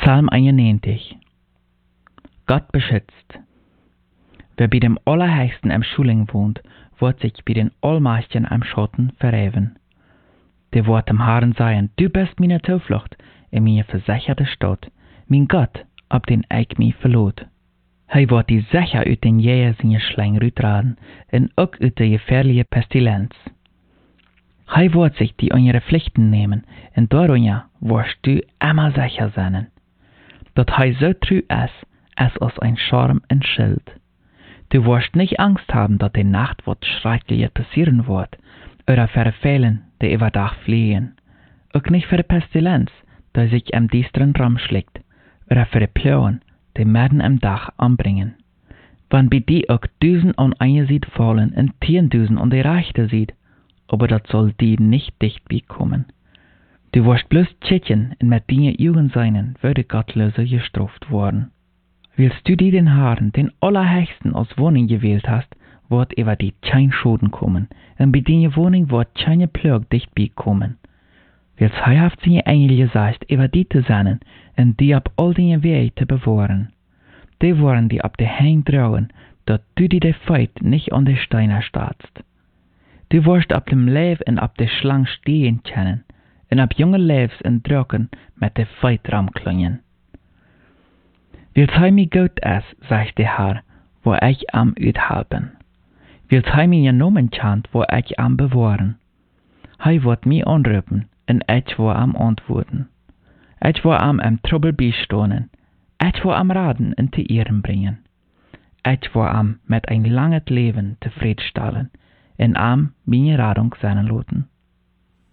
Psalm 91. Gott beschützt. Wer bei dem Allerheichsten am Schuling wohnt, wird sich bei den Allmächtigen am Schotten verheven. Der wird dem Herrn sagen, du bist meine Zuflucht, in meine versicherte Stadt, mein Gott, auf den ich mich verlot. Hij wird die sicher uit den Jäger seine Schlangen uitraden, en ook uit de gefährliche Pestilenz. Hij wird sich die an ihre Pflichten nehmen, en daarom wirst du immer sicher sein. Dat hij so treu ist, als ein Schirm und Schild. Du wirst nicht Angst haben, dass die Nacht was Schreckliches passieren wird, oder für die Fehlen, die über Tag fliegen. Auch nicht für die Pestilenz, die sich am düsteren Raum schlägt, oder für die Plagen, die mitten am Dach anbringen. Wenn bei die auch 1000 an eine Seite fallen und 10.000 an die rechte Seite, aber das soll die nicht dicht bekommen. Du wirst bloß tschitchen und mit deinen Augen seinen, würde Gottlose gestraft worden. Willst du die den Herrn, den Allerheichsten als Wohnung gewählt hast, wird über die kein Schaden kommen, und bei deiner Wohnung wird keine Plage dicht bekommen. Willst heuhaft seine Engel gesagt, über die zu sein, und die ab all deine Wege zu bewahren. Die wollen die ab der Hang trauen, dass du die der Feit nicht an die Steine starrst. Du wirst ab dem Leib und ab der Schlang stehen können, und ab junge Leibs und Drücken mit der Feit ramklingen. Willst hei mi gut ist, sagt der Herr, wo ich am uithelpen. Willst hei mi Namen chant, wo ich am bewahren. Hei wird mi anrufen, und ich wo am antworten. Ich wo am Trouble beistonen. Ich wo am Raden in te Ehren bringen. Ich wo am mit ein langes Leben zufriedenstellen, und am meine Radung seinen loten.